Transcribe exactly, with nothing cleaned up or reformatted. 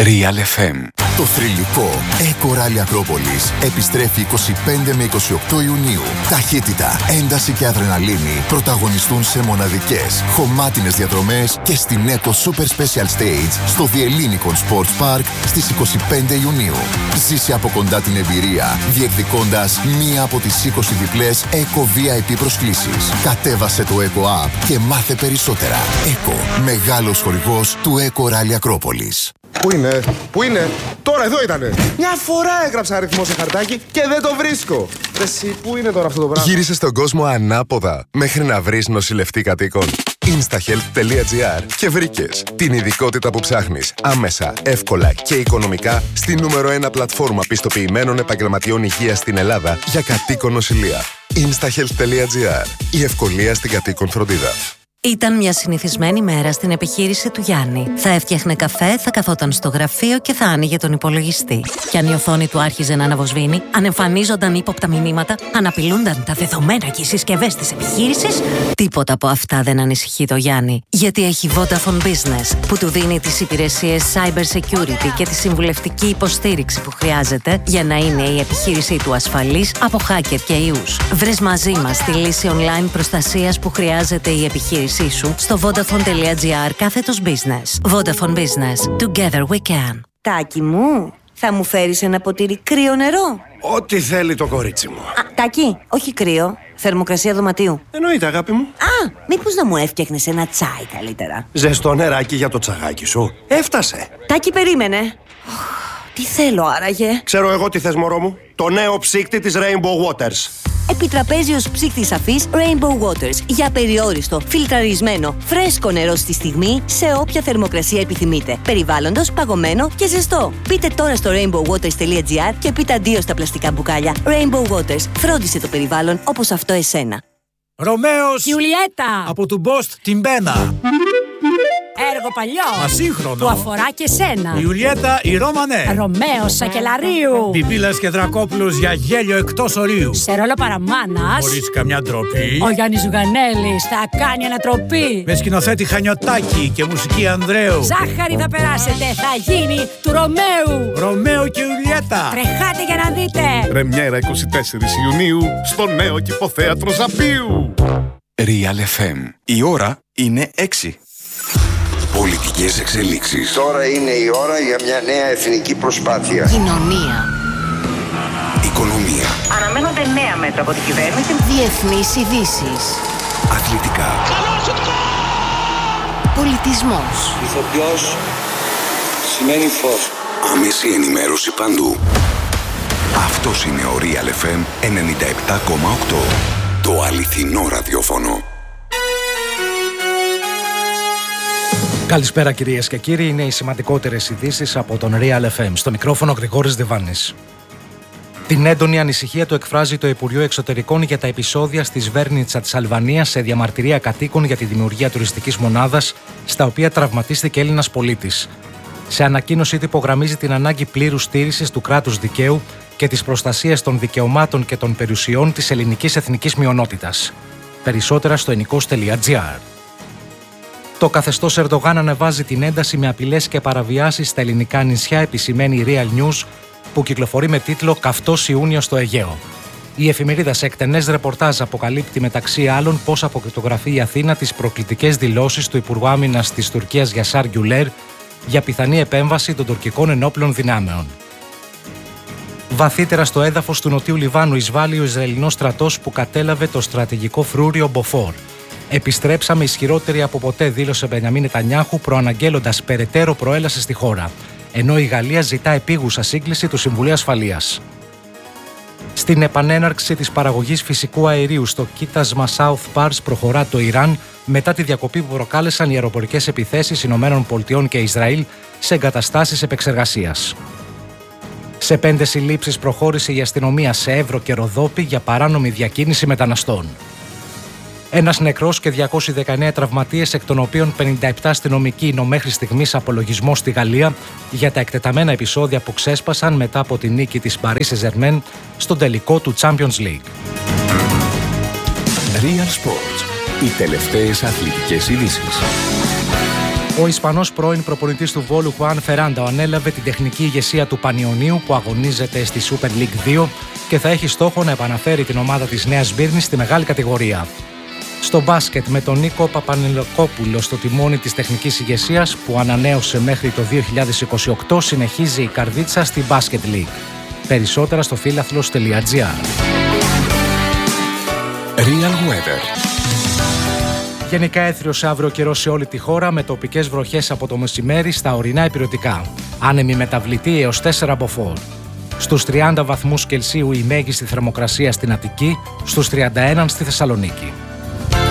Real εφ εμ. Το θρυλικό Eco Rally Ακρόπολης επιστρέφει είκοσι πέντε με είκοσι οκτώ Ιουνίου. Ταχύτητα, ένταση και αδρεναλίνη πρωταγωνιστούν σε μοναδικές, χωμάτινες διαδρομές και στην Eco Super Special Stage στο Διελλήνικον Sports Park στις είκοσι πέντε Ιουνίου. Ζήσε από κοντά την εμπειρία, διεκδικώντας μία από τις είκοσι διπλές Eco βι άι πι προσκλήσεις. Κατέβασε το Eco App και μάθε περισσότερα. Eco, μεγάλος χορηγός του Eco Rally Ακρόπολης. Πού είναι, πού είναι, τώρα εδώ ήτανε. Μια φορά έγραψα αριθμό σε χαρτάκι και δεν το βρίσκω. Ρε εσύ, πού είναι τώρα αυτό το πράγμα. Γύρισες στον κόσμο ανάποδα μέχρι να βρεις νοσηλευτή κατοίκων. instahealth τελεία gr και βρήκες την ειδικότητα που ψάχνεις άμεσα, εύκολα και οικονομικά στη νούμερο ένα πλατφόρμα πιστοποιημένων επαγγελματιών υγείας στην Ελλάδα για κατοίκον νοσηλεία. instahealth τελεία gr. Η ευκολία στην κατοίκον φροντίδα. Ήταν μια συνηθισμένη μέρα στην επιχείρηση του Γιάννη. Θα έφτιαχνε καφέ, θα καθόταν στο γραφείο και θα άνοιγε τον υπολογιστή. Κι αν η οθόνη του άρχιζε να αναβοσβήνει, αν εμφανίζονταν ύποπτα μηνύματα, αν απειλούνταν τα δεδομένα και οι συσκευές της επιχείρησης, τίποτα από αυτά δεν ανησυχεί το Γιάννη. Γιατί έχει Vodafone Business, που του δίνει τις υπηρεσίες Cyber Security και τη συμβουλευτική υποστήριξη που χρειάζεται για να είναι η επιχείρησή του ασφαλής από hacker και ιούς. Βρες μαζί μας τη λύση online προστασίας που χρειάζεται η επιχείρηση σου στο vodafone τελεία gr κάθετος business. Vodafone Business. Together we can. Τάκη μου, θα μου φέρεις ένα ποτήρι κρύο νερό? Ό,τι θέλει το κορίτσι μου. Α, Τάκη, όχι κρύο. Θερμοκρασία δωματίου. Εννοείται, αγάπη μου. Α, μήπως να μου έφτιαχνες ένα τσάι καλύτερα? Ζεστό νεράκι για το τσαγάκι σου. Έφτασε. Τάκη, περίμενε. Τι θέλω άραγε? Ξέρω εγώ τι θες, μωρό μου. Το νέο ψύκτη της Rainbow Waters. Επιτραπέζιος ψύκτης αφής Rainbow Waters για περιόριστο, φιλτραρισμένο, φρέσκο νερό στη στιγμή σε όποια θερμοκρασία επιθυμείτε. Περιβάλλοντος, παγωμένο και ζεστό. Μπείτε τώρα στο rainbow waters τελεία gr και πείτε αντίο στα πλαστικά μπουκάλια. Rainbow Waters. Φρόντισε το περιβάλλον όπως αυτό εσένα. Ρωμαίος Γιουλιέτα από του Μπόστ την Μπένα. Έργο παλιό. Ασύγχρονο. Που αφορά και σένα. Η Ιουλιέτα η Ρώμανε. Ρωμαίος Σακελαρίου. Πιπίλας και Δρακόπουλος για γέλιο εκτός ορίου. Σε ρόλο παραμάνας. Χωρίς καμιά ντροπή. Ο Γιάννης Ζουγανέλης θα κάνει ανατροπή. Με σκηνοθέτη Χανιωτάκη και μουσική Ανδρέου. Ζάχαρη θα περάσετε. Θα γίνει του Ρωμαίου. Ρωμαίο και Ιουλιέτα. Τρεχάτε για να δείτε. Πρεμιέρα είκοσι τέσσερις Ιουνίου στο νέο Κηποθέατρο Ζαπίου. Real εφ εμ. Η ώρα είναι έξι. Πολιτικές εξελίξεις. Τώρα είναι η ώρα για μια νέα εθνική προσπάθεια. Κοινωνία. Οικονομία. Αναμένονται νέα μέτρα από την κυβέρνηση. Διεθνείς ειδήσεις. Αθλητικά. Πολιτισμός. Ηθοποιός σημαίνει φως. Άμεση ενημέρωση παντού. Αυτός είναι ο Real εφ εμ ενενήντα επτά κόμμα οκτώ. Το αληθινό ραδιόφωνο. Καλησπέρα κυρίες και κύριοι, είναι οι σημαντικότερες ειδήσεις από τον Real εφ εμ. Στο μικρόφωνο Γρηγόρης Διβάνης. Την έντονη ανησυχία του εκφράζει το Υπουργείο Εξωτερικών για τα επεισόδια στη Σβέρνιτσα της Αλβανίας σε διαμαρτυρία κατοίκων για τη δημιουργία τουριστικής μονάδας, στα οποία τραυματίστηκε Έλληνας πολίτης. Σε ανακοίνωση του υπογραμμίζει την ανάγκη πλήρους στήρησης του κράτους δικαίου και της προστασίας των δικαιωμάτων και των περιουσιών της ελληνικής εθνικής μειονότητας. Περισσότερα στο ενικός τελεία gr. Το καθεστώς Ερντογάν ανεβάζει την ένταση με απειλές και παραβιάσεις στα ελληνικά νησιά, επισημαίνει η Real News, που κυκλοφορεί με τίτλο «Καυτός Ιούνιος στο Αιγαίο». Η εφημερίδα σε εκτενές ρεπορτάζ αποκαλύπτει μεταξύ άλλων πώς αποκρυπτογραφεί η Αθήνα τις προκλητικές δηλώσεις του Υπουργού Άμυνας της Τουρκίας Γιασάρ Γκιουλέρ για πιθανή επέμβαση των τουρκικών ενόπλων δυνάμεων. Βαθύτερα στο έδαφος του Νοτιού Λιβάνου εισβάλλει ο Ισραηλινός στρατός που κατέλαβε το στρατηγικό φρούριο Μποφόρ. Επιστρέψαμε ισχυρότεροι από ποτέ, δήλωσε Μπενιαμίν Νετανιάχου, προαναγγέλλοντας περαιτέρω προέλαση στη χώρα, ενώ η Γαλλία ζητά επίγουσα σύγκληση του Συμβουλίου Ασφαλείας. Στην επανέναρξη της παραγωγής φυσικού αερίου στο κοίτασμα South Pars προχωρά το Ιράν μετά τη διακοπή που προκάλεσαν οι αεροπορικές επιθέσεις Ηνωμένων Πολιτειών και Ισραήλ σε εγκαταστάσεις επεξεργασίας. Σε πέντε συλλήψεις προχώρησε η αστυνομία σε Εύρο και Ροδόπη για παράνομη διακίνηση μεταναστών. Ένας νεκρός και διακόσιοι δεκαεννέα τραυματίες, εκ των οποίων πενήντα επτά αστυνομικοί, είναι ο μέχρι στιγμής απολογισμός στη Γαλλία για τα εκτεταμένα επεισόδια που ξέσπασαν μετά από τη νίκη της Paris Saint-Germain στον τελικό του Champions League. Real Sports. Οι τελευταίες αθλητικές ειδήσεις. Ο Ισπανός πρώην προπονητής του Βόλου Χουάν Φεράντο ανέλαβε την τεχνική ηγεσία του Πανιωνίου που αγωνίζεται στη Super League δύο και θα έχει στόχο να επαναφέρει την ομάδα της Νέας Σμύρνης στη μεγάλη κατηγορία. Στο μπάσκετ, με τον Νίκο Παπανελοκόπουλο στο τιμόνι της τεχνικής ηγεσίας που ανανέωσε μέχρι το δύο χιλιάδες είκοσι οκτώ, συνεχίζει η καρδίτσα στη Basket League. Περισσότερα στο φίλαθλος τελεία τζι άρ. Real Weather. Γενικά έθριος αύριο καιρός σε όλη τη χώρα με τοπικές βροχές από το μεσημέρι στα ορεινά ηπειρωτικά. Άνεμη μεταβλητή έως τέσσερα μποφόρ. Στους τριάντα βαθμούς Κελσίου η μέγιστη θερμοκρασία στην Αττική, στους τριάντα ένα στη Θεσσαλονίκη.